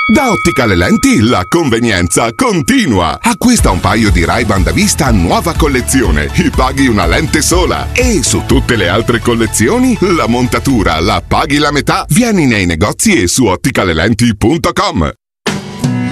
Da Otticale Lenti la convenienza continua. Acquista un paio di Ray-Ban da vista nuova collezione e paghi una lente sola. E su tutte le altre collezioni la montatura la paghi la metà. Vieni nei negozi e su otticalelenti.com.